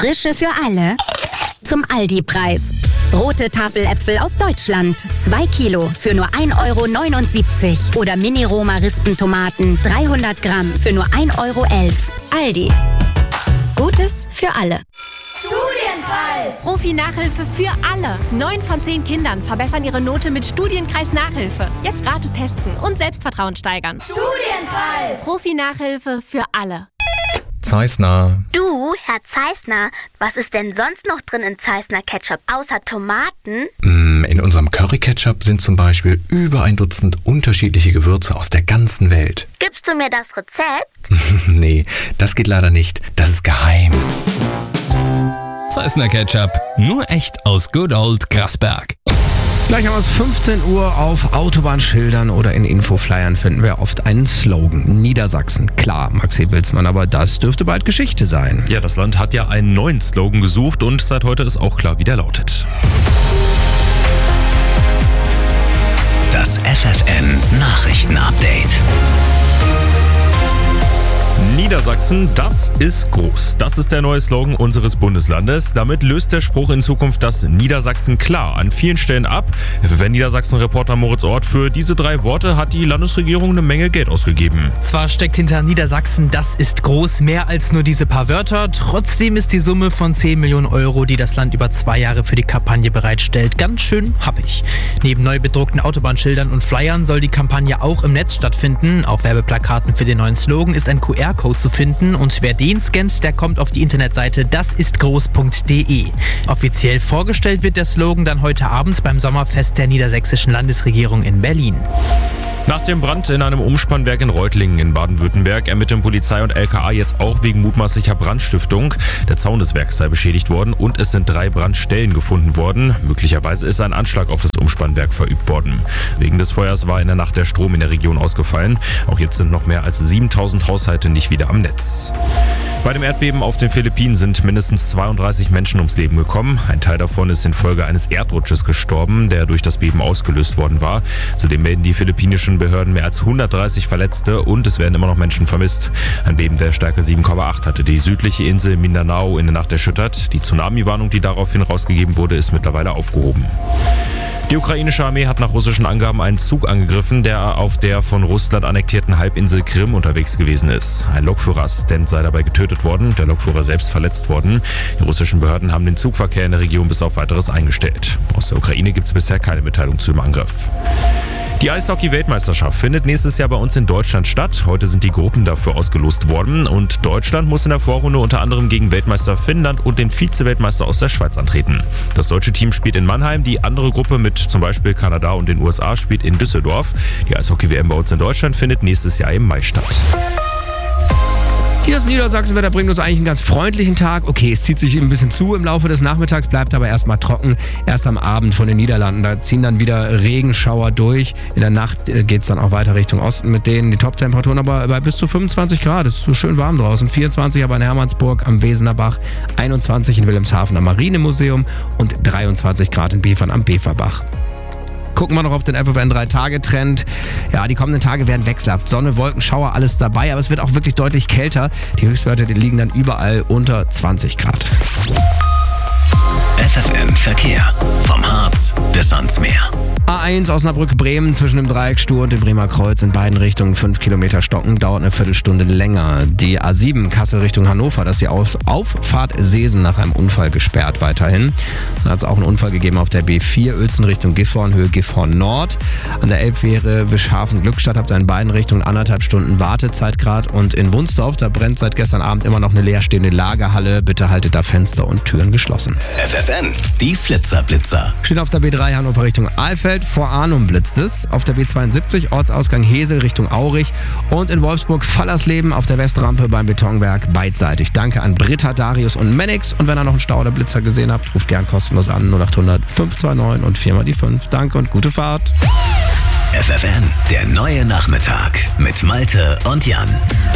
Frische für alle zum Aldi-Preis. Rote Tafeläpfel aus Deutschland. 2 Kilo für nur 1,79 € oder Mini-Roma-Rispentomaten 300 Gramm für nur 1,11 €. Aldi. Gutes für alle. Studienkreis! Profi-Nachhilfe für alle. 9 von 10 Kindern verbessern ihre Note mit Studienkreis-Nachhilfe. Jetzt gratis testen und Selbstvertrauen steigern. Studienkreis! Profi-Nachhilfe für alle. Zeissner. Du, Herr Zeissner, was ist denn sonst noch drin in Zeissner Ketchup, außer Tomaten? In unserem Curry-Ketchup sind zum Beispiel über 1 Dutzend unterschiedliche Gewürze aus der ganzen Welt. Gibst du mir das Rezept? Nee, das geht leider nicht. Das ist geheim. Zeissner Ketchup, nur echt aus Good Old Grasberg. Gleich haben wir es 15 Uhr auf Autobahnschildern oder in Infoflyern finden wir oft einen Slogan. Niedersachsen. Klar, Maxi Wilsmann, aber das dürfte bald Geschichte sein. Ja, das Land hat ja einen neuen Slogan gesucht und seit heute ist auch klar, wie der lautet. Das FFN Nachrichten-Update. Niedersachsen, das ist groß. Das ist der neue Slogan unseres Bundeslandes. Damit löst der Spruch in Zukunft das Niedersachsen klar an vielen Stellen ab. FFN Niedersachsen-Reporter Moritz Ort, für diese 3 Worte hat die Landesregierung eine Menge Geld ausgegeben. Zwar steckt hinter Niedersachsen, das ist groß, mehr als nur diese paar Wörter. Trotzdem ist die Summe von 10 Millionen €, die das Land über 2 Jahre für die Kampagne bereitstellt, ganz schön happig. Neben neu bedruckten Autobahnschildern und Flyern soll die Kampagne auch im Netz stattfinden. Auf Werbeplakaten für den neuen Slogan ist ein QR-Code zu finden und wer den scannt, der kommt auf die Internetseite dasistgroß.de. Offiziell vorgestellt wird der Slogan dann heute Abend beim Sommerfest der niedersächsischen Landesregierung in Berlin. Nach dem Brand in einem Umspannwerk in Reutlingen in Baden-Württemberg ermitteln Polizei und LKA jetzt auch wegen mutmaßlicher Brandstiftung. Der Zaun des Werks sei beschädigt worden und es sind 3 Brandstellen gefunden worden. Möglicherweise ist ein Anschlag auf das Umspannwerk verübt worden. Wegen des Feuers war in der Nacht der Strom in der Region ausgefallen. Auch jetzt sind noch mehr als 7000 Haushalte nicht wieder am Netz. Bei dem Erdbeben auf den Philippinen sind mindestens 32 Menschen ums Leben gekommen. Ein Teil davon ist infolge eines Erdrutsches gestorben, der durch das Beben ausgelöst worden war. Zudem melden die philippinischen Behörden mehr als 130 Verletzte und es werden immer noch Menschen vermisst. Ein Beben der Stärke 7,8 hatte die südliche Insel Mindanao in der Nacht erschüttert. Die Tsunami-Warnung, die daraufhin rausgegeben wurde, ist mittlerweile aufgehoben. Die ukrainische Armee hat nach russischen Angaben einen Zug angegriffen, der auf der von Russland annektierten Halbinsel Krim unterwegs gewesen ist. Ein Lokführerassistent sei dabei getötet worden, der Lokführer selbst verletzt worden. Die russischen Behörden haben den Zugverkehr in der Region bis auf Weiteres eingestellt. Aus der Ukraine gibt es bisher keine Mitteilung zu dem Angriff. Die Eishockey-Weltmeisterschaft findet nächstes Jahr bei uns in Deutschland statt. Heute sind die Gruppen dafür ausgelost worden und Deutschland muss in der Vorrunde unter anderem gegen Weltmeister Finnland und den Vize-Weltmeister aus der Schweiz antreten. Das deutsche Team spielt in Mannheim, die andere Gruppe mit zum Beispiel Kanada und den USA spielt in Düsseldorf. Die Eishockey-WM bei uns in Deutschland findet nächstes Jahr im Mai statt. Hier das Niedersachsenwetter bringt uns eigentlich einen ganz freundlichen Tag. Okay, es zieht sich ein bisschen zu im Laufe des Nachmittags, bleibt aber erstmal trocken. Erst am Abend von den Niederlanden, da ziehen dann wieder Regenschauer durch. In der Nacht geht es dann auch weiter Richtung Osten mit denen. Die Top-Temperaturen aber bei bis zu 25 Grad. Es ist so schön warm draußen. 24 aber in Hermannsburg am Wesener Bach, 21 in Wilhelmshaven am Marinemuseum und 23 Grad in Befern am Beferbach. Gucken wir noch auf den FFN 3-Tage-Trend. Ja, die kommenden Tage werden wechselhaft. Sonne, Wolken, Schauer, alles dabei. Aber es wird auch wirklich deutlich kälter. Die Höchstwerte die liegen dann überall unter 20 Grad. FFN Verkehr. Vom Harz bis ans Meer. A1 Osnabrück-Bremen zwischen dem Dreieck Stur und dem Bremer Kreuz in beiden Richtungen 5 Kilometer stocken, dauert eine Viertelstunde länger. Die A7 Kassel Richtung Hannover, das ist die Auffahrt Seesen nach einem Unfall gesperrt weiterhin. Dann hat es auch einen Unfall gegeben auf der B4 Uelzen Richtung Gifhorn, Höhe Gifhorn Nord. An der Elbfähre Wischhafen-Glückstadt habt ihr in beiden Richtungen 1,5 Stunden Wartezeit gerade. Und in Wunsdorf, da brennt seit gestern Abend immer noch eine leerstehende Lagerhalle. Bitte haltet da Fenster und Türen geschlossen. FFN, die Flitzer-Blitzer. Steht auf der B3 Hannover Richtung Alfeld, vor Arnum blitzt es. Auf der B72 Ortsausgang Hesel Richtung Aurich und in Wolfsburg Fallersleben auf der Westrampe beim Betonwerk beidseitig. Danke an Britta, Darius und Mennix. Und wenn ihr noch einen Stau oder Blitzer gesehen habt, ruft gern kostenlos an 0800 529 und 4 mal die 5. Danke und gute Fahrt. FFN, der neue Nachmittag mit Malte und Jan.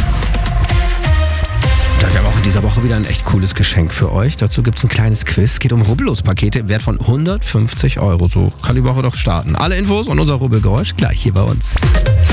Da wir haben auch in dieser Woche wieder ein echt cooles Geschenk für euch. Dazu gibt es ein kleines Quiz. Es geht um Rubbellos-Pakete im Wert von 150 €. So kann die Woche doch starten. Alle Infos und unser Rubbelgeräusch gleich hier bei uns.